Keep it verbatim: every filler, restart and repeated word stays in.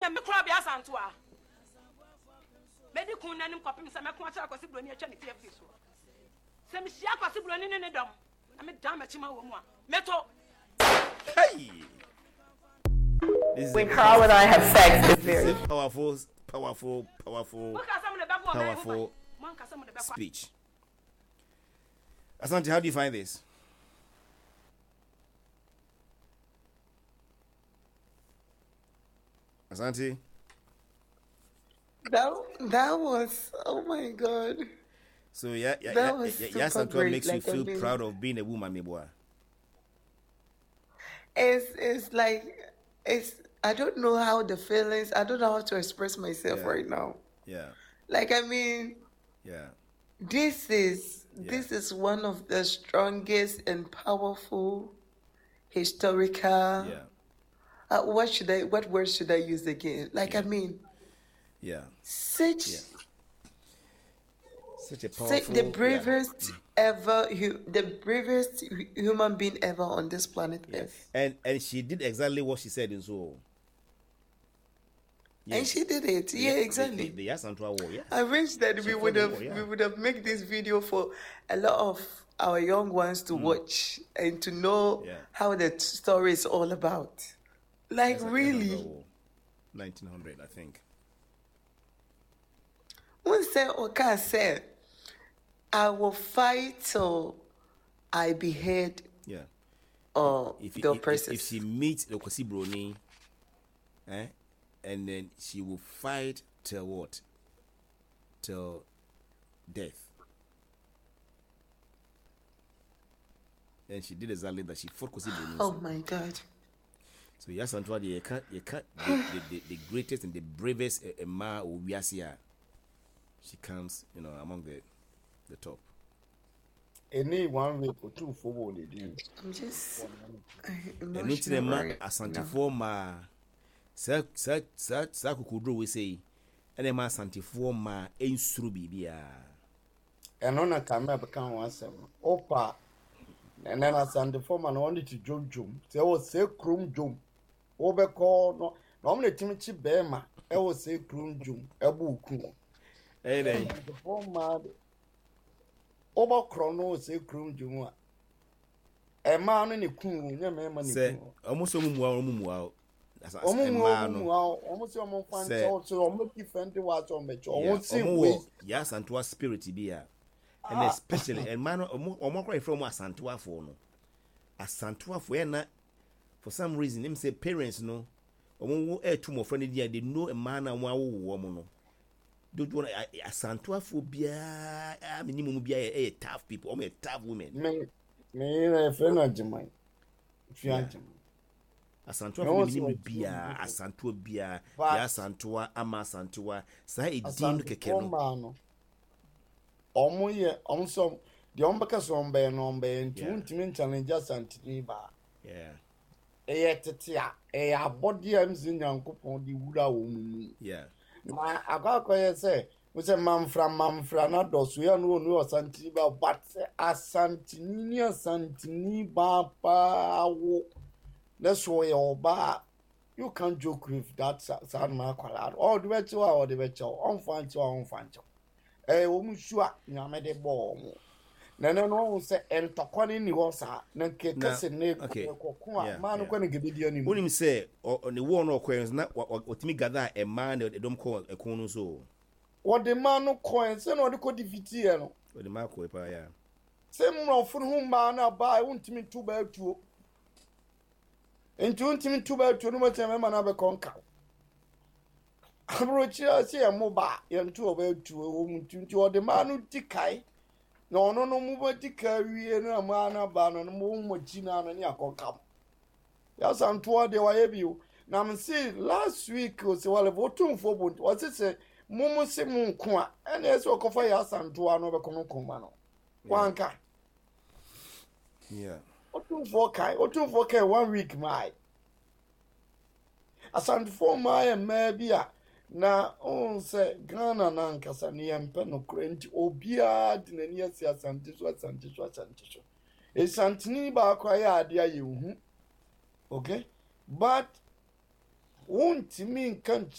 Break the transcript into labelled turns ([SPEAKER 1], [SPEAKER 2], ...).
[SPEAKER 1] na me kura bia santo a medical nanim kopim se me ko acha akwasi broni acha ne T F C so se me sia akwasi broni ne ne dom na me dan machima wo mu a meto
[SPEAKER 2] hey
[SPEAKER 3] when Carl and I have sex it's very
[SPEAKER 2] powerful powerful powerful powerful speech. Asante, how do you find this? Asante?
[SPEAKER 4] That that was, oh my God.
[SPEAKER 2] So yeah, yeah,
[SPEAKER 4] that
[SPEAKER 2] yeah,
[SPEAKER 4] was
[SPEAKER 2] yeah,
[SPEAKER 4] super
[SPEAKER 2] yeah, Santua
[SPEAKER 4] great.
[SPEAKER 2] makes
[SPEAKER 4] like,
[SPEAKER 2] you feel
[SPEAKER 4] I mean,
[SPEAKER 2] proud of being a woman, my boy.
[SPEAKER 4] It's it's like it's I don't know how the feelings. I don't know how to express myself
[SPEAKER 2] Yeah.
[SPEAKER 4] right now.
[SPEAKER 2] Yeah,
[SPEAKER 4] Like I mean,
[SPEAKER 2] yeah,
[SPEAKER 4] this is
[SPEAKER 2] Yeah.
[SPEAKER 4] this is one of the strongest and powerful historical.
[SPEAKER 2] yeah,
[SPEAKER 4] Uh, what should I? What word should I use again? Like I mean,
[SPEAKER 2] yeah.
[SPEAKER 4] such.
[SPEAKER 2] Yeah. Such a
[SPEAKER 4] Say
[SPEAKER 2] powerful.
[SPEAKER 4] the
[SPEAKER 2] yeah.
[SPEAKER 4] bravest ever, hu- the bravest hu- human being ever on this planet
[SPEAKER 2] Yeah.
[SPEAKER 4] Earth,
[SPEAKER 2] And and she did exactly what she said in so.
[SPEAKER 4] and she did it. Yeah, exactly.
[SPEAKER 2] The, the, the Santua war, yeah.
[SPEAKER 4] I wish that
[SPEAKER 2] She
[SPEAKER 4] we would
[SPEAKER 2] fought the
[SPEAKER 4] have
[SPEAKER 2] war, yeah.
[SPEAKER 4] we would have made this video for a lot of our young ones to watch and to know
[SPEAKER 2] Yeah.
[SPEAKER 4] how the t- story is all about. Like
[SPEAKER 2] That's the
[SPEAKER 4] really,
[SPEAKER 2] Santua war. nineteen hundred, I think.
[SPEAKER 4] one said Oka said, "I will fight till I behead
[SPEAKER 2] Yeah.
[SPEAKER 4] uh,
[SPEAKER 2] If,
[SPEAKER 4] the
[SPEAKER 2] if, if,
[SPEAKER 4] oppressors."
[SPEAKER 2] if she meets the Kwasi Broni, eh, and then she will fight till what? Till death. And she did exactly that. She fought Kwasi Broni.
[SPEAKER 4] Oh my God.
[SPEAKER 2] So yes, Antoine, you can't, you can't, the, the, the, the greatest and the bravest uh, ma Obiasia. She comes, you know, among the the top.
[SPEAKER 5] Any one week or two for what they do.
[SPEAKER 4] I'm just uh,
[SPEAKER 2] And into
[SPEAKER 4] emotional
[SPEAKER 2] the ma
[SPEAKER 4] right
[SPEAKER 2] Asante
[SPEAKER 4] now.
[SPEAKER 2] for ma sa sa sa sa kukudro we say, and the ma Asante for ma in Surubibia.
[SPEAKER 5] And on a camera become one seven. Opa. And then I sent the foreman wanted to jump jump. There was say crum jump. Over call no normally Timothy Bema. I was say crum jump. A book.
[SPEAKER 2] Hey then,
[SPEAKER 5] The foreman over chrono say crum jump. A man in the crew, yeah, man.
[SPEAKER 2] say almost a mumu mumu. As a
[SPEAKER 5] Almost
[SPEAKER 2] man,
[SPEAKER 5] almost your fan
[SPEAKER 2] Say-
[SPEAKER 5] so almost different watch on the show.
[SPEAKER 2] yeah,
[SPEAKER 5] Won't see
[SPEAKER 2] omo
[SPEAKER 5] waste.
[SPEAKER 2] yes, Antoine spirit be a. And especially, and man, omo cry from Asantua for no. Asantua for na for some reason, him say parents no. Omo air two more friendly dia they know a man and one woman no. Don't want Asantua for bia. I minimum be a tough people. Omo tough women.
[SPEAKER 5] Me, me, a friend of mine. Fianchi.
[SPEAKER 2] Asantua
[SPEAKER 5] No,
[SPEAKER 2] for minimum
[SPEAKER 5] so-
[SPEAKER 2] bia. Asantua bia.
[SPEAKER 5] But-
[SPEAKER 2] Ya Asantua ama Asantua. Sa e din keke no.
[SPEAKER 5] no. Omo ye, omo so the ombaka so ombe no ombe nti
[SPEAKER 2] Yeah.
[SPEAKER 5] untimi challenge asantini ba.
[SPEAKER 2] Yeah.
[SPEAKER 5] Eye tetea, eye abodi am zinyankopon di wura wo mu.
[SPEAKER 2] Yeah.
[SPEAKER 5] Na akwa ye say, we say mamfra mamfra na dosu ya no no asantini ba but say asantini ni asantini ba pa wo. That's why oba you can't joke with that sound man kwala. All the way to all the way to on fan to on fan to. Eh, wo sure nyame de bo mo. Na na no say entokwane ni ho sa na keke se ne
[SPEAKER 2] okay.
[SPEAKER 5] kokko
[SPEAKER 2] Yeah,
[SPEAKER 5] a man
[SPEAKER 2] yeah.
[SPEAKER 5] ko ne gebedi ani.
[SPEAKER 2] When him say on the war no coins na otimi gather a man they don't call a corner so.
[SPEAKER 5] What the man no coin say no de ko diviti e no.
[SPEAKER 2] Or the mark pa ya.
[SPEAKER 5] Say mo fun hu ma na ba untimi tu ba tuo. Enti untimi tu ba tuo no mo teme ma na be konka. Abrochia say e mo ba ye ntu oba tuo wo ntu o de man no dikai. No no no mu ba dikai wie no ma na ba no mo mo china no ni akonka. Ya santo de wa ye bio. Na me say last week o se wale votum for bont. O se say mumu se mu nko a. Ene eso okofa ya santo ano be kono koma no. Kwanka.
[SPEAKER 2] Yeah.
[SPEAKER 5] Otum for kai, otum for kai one week mai. Asanto for mai ma bia na on se Ghana na nkasa ne yempe no krenti obia de nani asi asante so asante so asante so. E santini ba kwa ya ade aye hu. Okay? But won't mean can't